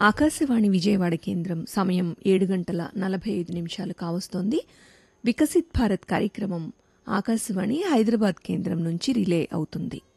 ఆకాశవాణి విజయవాడ కేంద్రం సమయం 7:45 కావస్తోంది. వికసిత్ భారత్ కార్యక్రమం ఆకాశవాణి హైదరాబాద్ కేంద్రం నుంచి రిలే అవుతుంది.